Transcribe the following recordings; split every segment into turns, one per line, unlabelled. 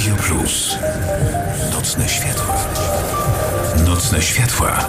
Radio Plus. Nocne światła. Nocne światła.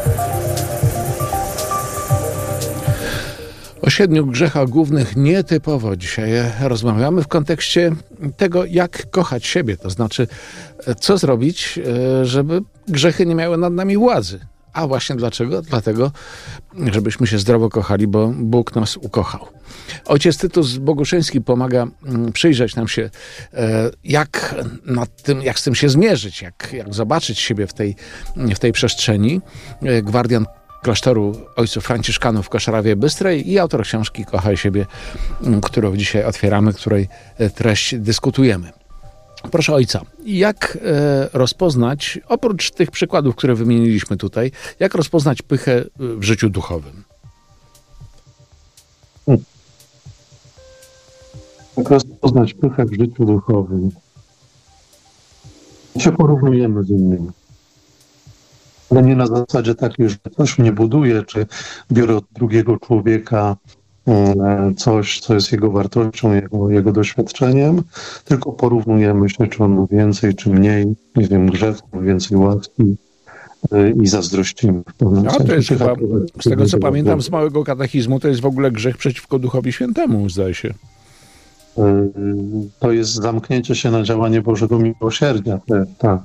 O 7 grzechach głównych nietypowo dzisiaj rozmawiamy w kontekście tego, jak kochać siebie. To znaczy, co zrobić, żeby grzechy nie miały nad nami władzy. A właśnie dlaczego? Dlatego, żebyśmy się zdrowo kochali, bo Bóg nas ukochał. Ojciec Tytus Boguszyński pomaga przyjrzeć nam się, jak z tym się zmierzyć, jak zobaczyć siebie w tej przestrzeni. Gwardian klasztoru ojców franciszkanów w Koszarawie Bystrej i autor książki Kochaj siebie, którą dzisiaj otwieramy, której treść dyskutujemy. Proszę ojca, jak rozpoznać, oprócz tych przykładów, które wymieniliśmy tutaj, jak rozpoznać pychę w życiu duchowym?
Jak rozpoznać pychę w życiu duchowym? My się porównujemy z innymi. Ale nie na zasadzie takiej, że coś mnie buduje, czy biorę od drugiego człowieka coś, co jest jego wartością, jego doświadczeniem, tylko porównujemy się, czy on ma więcej, czy mniej, nie wiem, grzechów, więcej łaski i zazdrościmy.
To jest chyba, z tego co pamiętam z małego katechizmu, to jest w ogóle grzech przeciwko Duchowi Świętemu, zdaje się.
To jest zamknięcie się na działanie Bożego miłosierdzia. Tak.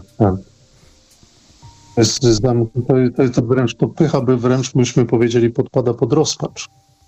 To jest wręcz, to pycha by wręcz, myśmy powiedzieli, podpada pod rozpacz.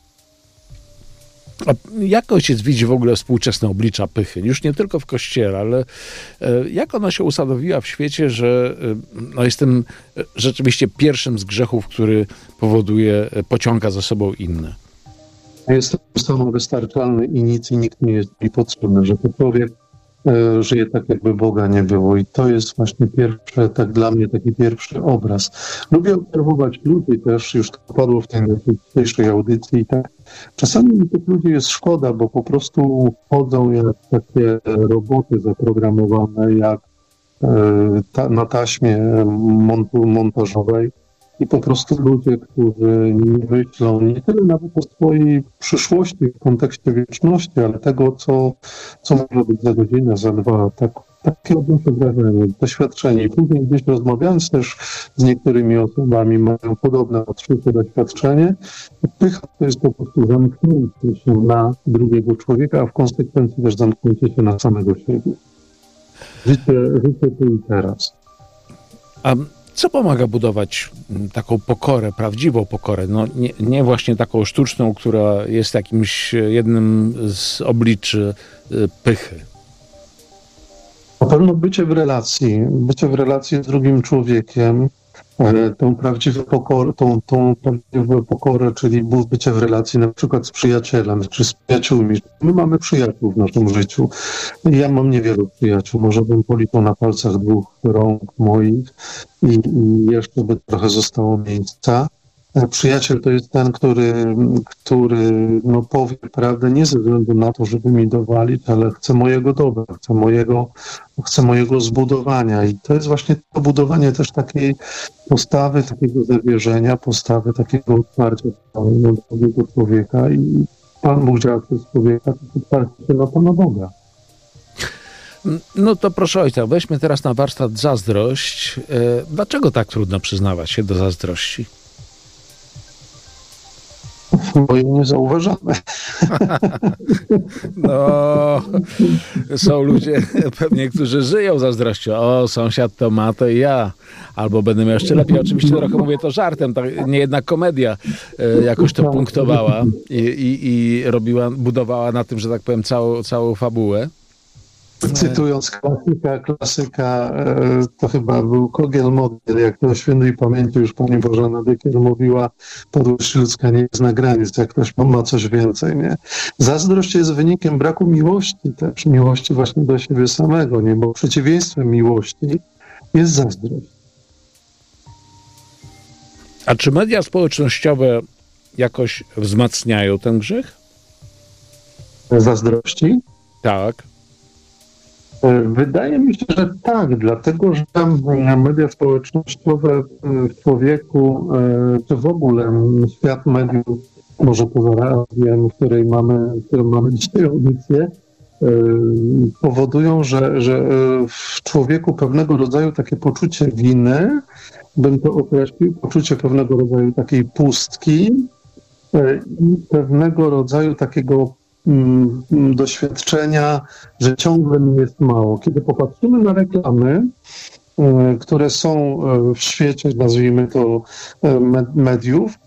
A jak ojciec widzi w ogóle współczesne oblicza pychy? Już nie tylko w Kościele, ale jak ona się usadowiła w świecie, że jest tym rzeczywiście pierwszym z grzechów, który pociąga za sobą inne?
Jest samowystarczalny i nic i nikt nie jest mi potrzebny, że to człowiek żyje tak, jakby Boga nie było. I to jest właśnie tak dla mnie taki pierwszy obraz. Lubię obserwować ludzi też, już to padło w tej dzisiejszej audycji. I tak. Czasami mi tych ludzi jest szkoda, bo po prostu chodzą jak takie roboty zaprogramowane, jak na taśmie montażowej. I po prostu ludzie, którzy nie myślą nie tyle nawet o swojej przyszłości w kontekście wieczności, ale tego, co może być za godzinę, za dwa. Takie odnoszę wrażenie, doświadczenie. I później gdzieś rozmawiając też z niektórymi osobami, mają podobne odczucie, doświadczenie. Pycha to jest po prostu zamknięcie się na drugiego człowieka, a w konsekwencji też zamknięcie się na samego siebie. Życie tu i teraz.
Co pomaga budować taką pokorę, prawdziwą pokorę? Nie właśnie taką sztuczną, która jest jednym z obliczy pychy.
Na pewno bycie w relacji z drugim człowiekiem, tą prawdziwą pokorę, czyli bycie w relacji na przykład z przyjacielem, czy z przyjaciółmi. My mamy przyjaciół w naszym życiu. Ja mam niewielu przyjaciół, może bym policzył na palcach 2 rąk moich i jeszcze by trochę zostało miejsca. Przyjaciel to jest ten, który powie prawdę nie ze względu na to, żeby mi dowalić, ale chce mojego dobra, chce mojego zbudowania. I to jest właśnie to budowanie też takiej postawy, takiego zawierzenia, postawy takiego otwarcia na drugiego człowieka. I Pan Bóg działa przez człowieka, to otwarcie się na Pana Boga.
No to proszę ojca, weźmy teraz na warsztat zazdrość. Dlaczego tak trudno przyznawać się do zazdrości?
Bo jej nie zauważamy.
Są ludzie pewnie, którzy żyją zazdrością. O, sąsiad to ma, to i ja. Albo będę miał jeszcze lepiej. Oczywiście trochę mówię to żartem. Niejedna komedia jakoś to punktowała i budowała na tym, że tak powiem, całą fabułę.
Cytując klasyka, to chyba był Kogiel-Mogiel, jak to świętej pamięci już pani Bożena Dykiel mówiła, podłość ludzka nie zna granic, jak ktoś ma coś więcej, nie? Zazdrość jest wynikiem braku miłości też, miłości właśnie do siebie samego, nie? Bo przeciwieństwem miłości jest zazdrość.
A czy media społecznościowe jakoś wzmacniają ten grzech?
Zazdrości?
Tak.
Wydaje mi się, że tak, dlatego że media społecznościowe w człowieku, czy w ogóle świat mediów, może poza radiem, w którym mamy dzisiaj audycję, powodują, że w człowieku pewnego rodzaju takie poczucie winy, bym to określił, poczucie pewnego rodzaju takiej pustki i pewnego rodzaju takiego doświadczenia, że ciągle mi jest mało. Kiedy popatrzymy na reklamy, które są w świecie, nazwijmy to, mediów,